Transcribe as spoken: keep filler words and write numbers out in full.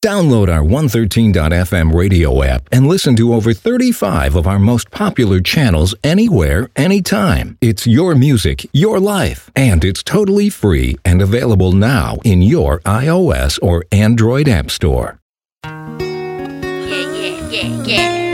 Download our one thirteen dot f m radio app and listen to over thirty-five of our most popular channels anywhere, anytime. It's your music, your life, and it's totally free and available now in your iOS or Android app store. Yeah, yeah, yeah, yeah.